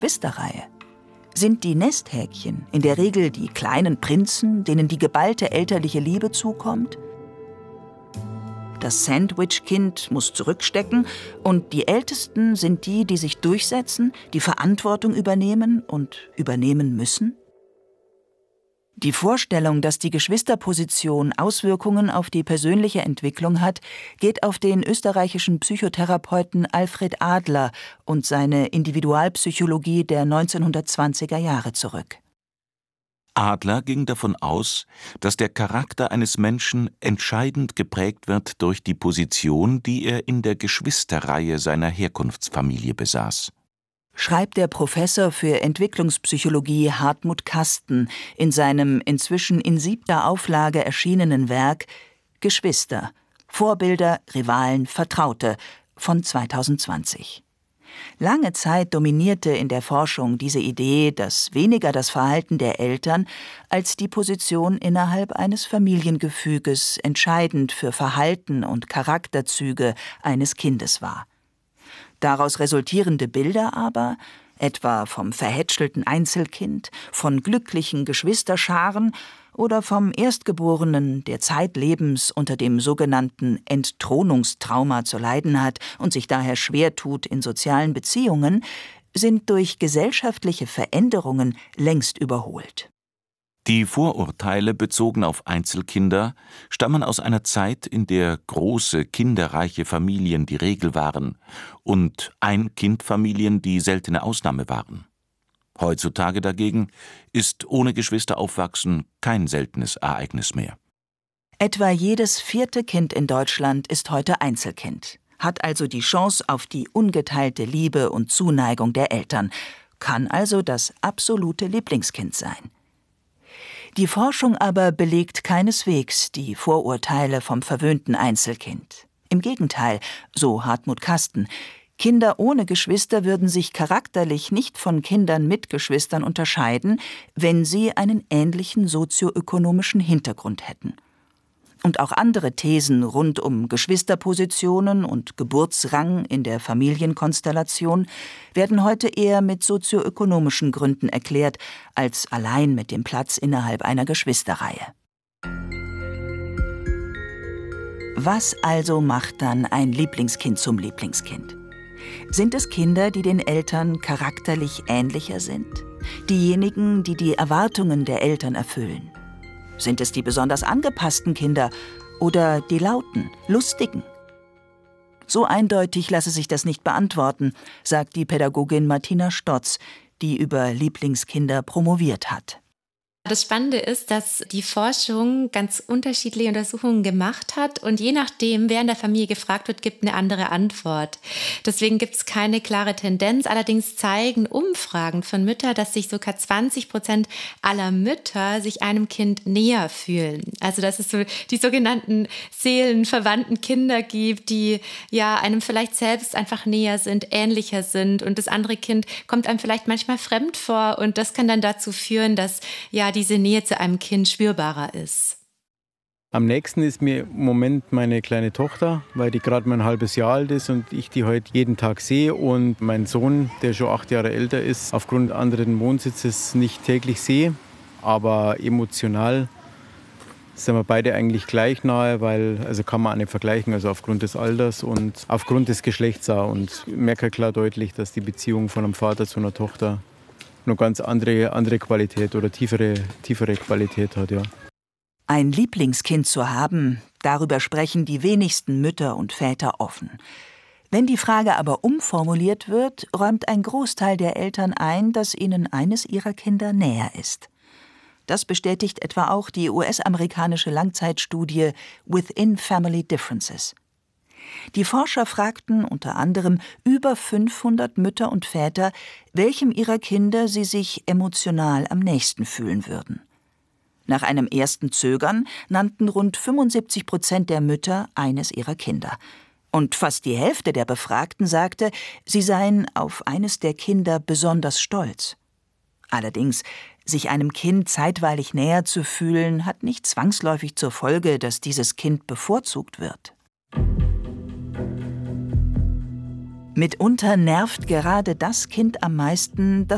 Geschwisterreihe? Sind die Nesthäkchen in der Regel die kleinen Prinzen, denen die geballte elterliche Liebe zukommt? Das Sandwich-Kind muss zurückstecken und die Ältesten sind die, die sich durchsetzen, die Verantwortung übernehmen und übernehmen müssen? Die Vorstellung, dass die Geschwisterposition Auswirkungen auf die persönliche Entwicklung hat, geht auf den österreichischen Psychotherapeuten Alfred Adler und seine Individualpsychologie der 1920er Jahre zurück. Adler ging davon aus, dass der Charakter eines Menschen entscheidend geprägt wird durch die Position, die er in der Geschwisterreihe seiner Herkunftsfamilie besaß. Schreibt der Professor für Entwicklungspsychologie Hartmut Kasten in seinem inzwischen in 7. Auflage erschienenen Werk Geschwister – Vorbilder, Rivalen, Vertraute von 2020. Lange Zeit dominierte in der Forschung diese Idee, dass weniger das Verhalten der Eltern als die Position innerhalb eines Familiengefüges entscheidend für Verhalten und Charakterzüge eines Kindes war. Daraus resultierende Bilder aber, etwa vom verhätschelten Einzelkind, von glücklichen Geschwisterscharen oder vom Erstgeborenen, der zeitlebens unter dem sogenannten Entthronungstrauma zu leiden hat und sich daher schwer tut in sozialen Beziehungen, sind durch gesellschaftliche Veränderungen längst überholt. Die Vorurteile bezogen auf Einzelkinder stammen aus einer Zeit, in der große, kinderreiche Familien die Regel waren und Ein-Kind-Familien die seltene Ausnahme waren. Heutzutage dagegen ist ohne Geschwister aufwachsen kein seltenes Ereignis mehr. Etwa jedes 4. Kind in Deutschland ist heute Einzelkind, hat also die Chance auf die ungeteilte Liebe und Zuneigung der Eltern, kann also das absolute Lieblingskind sein. Die Forschung aber belegt keineswegs die Vorurteile vom verwöhnten Einzelkind. Im Gegenteil, so Hartmut Kasten, Kinder ohne Geschwister würden sich charakterlich nicht von Kindern mit Geschwistern unterscheiden, wenn sie einen ähnlichen sozioökonomischen Hintergrund hätten. Und auch andere Thesen rund um Geschwisterpositionen und Geburtsrang in der Familienkonstellation werden heute eher mit sozioökonomischen Gründen erklärt, als allein mit dem Platz innerhalb einer Geschwisterreihe. Was also macht dann ein Lieblingskind zum Lieblingskind? Sind es Kinder, die den Eltern charakterlich ähnlicher sind? Diejenigen, die die Erwartungen der Eltern erfüllen? Sind es die besonders angepassten Kinder oder die lauten, lustigen? So eindeutig lasse sich das nicht beantworten, sagt die Pädagogin Martina Stotz, die über Lieblingskinder promoviert hat. Das Spannende ist, dass die Forschung ganz unterschiedliche Untersuchungen gemacht hat und je nachdem, wer in der Familie gefragt wird, gibt eine andere Antwort. Deswegen gibt es keine klare Tendenz. Allerdings zeigen Umfragen von Müttern, dass sich sogar 20% aller Mütter sich einem Kind näher fühlen. Also dass es so die sogenannten seelenverwandten Kinder gibt, die ja einem vielleicht selbst einfach näher sind, ähnlicher sind und das andere Kind kommt einem vielleicht manchmal fremd vor und das kann dann dazu führen, dass ja diese Nähe zu einem Kind spürbarer ist. Am nächsten ist mir im Moment meine kleine Tochter, weil die gerade mal ein halbes Jahr alt ist und ich die heute jeden Tag sehe und mein Sohn, der schon 8 Jahre älter ist, aufgrund anderen Wohnsitzes nicht täglich sehe, aber emotional sind wir beide eigentlich gleich nahe, weil, also kann man auch nicht vergleichen, also aufgrund des Alters und aufgrund des Geschlechts auch und ich merke klar deutlich, dass die Beziehung von einem Vater zu einer Tochter eine ganz andere Qualität oder tiefere Qualität hat, ja. Ein Lieblingskind zu haben, darüber sprechen die wenigsten Mütter und Väter offen. Wenn die Frage aber umformuliert wird, räumt ein Großteil der Eltern ein, dass ihnen eines ihrer Kinder näher ist. Das bestätigt etwa auch die US-amerikanische Langzeitstudie Within Family Differences. Die Forscher fragten unter anderem über 500 Mütter und Väter, welchem ihrer Kinder sie sich emotional am nächsten fühlen würden. Nach einem ersten Zögern nannten rund 75% der Mütter eines ihrer Kinder. Und fast die Hälfte der Befragten sagte, sie seien auf eines der Kinder besonders stolz. Allerdings, sich einem Kind zeitweilig näher zu fühlen, hat nicht zwangsläufig zur Folge, dass dieses Kind bevorzugt wird. Mitunter nervt gerade das Kind am meisten, das